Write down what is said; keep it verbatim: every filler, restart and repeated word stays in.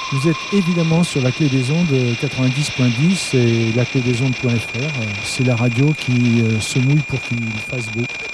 Vous êtes évidemment sur la clé des ondes quatre-vingt-dix point dix et la clé des ondes point f r. C'est la radio qui se mouille pour qu'il fasse beau.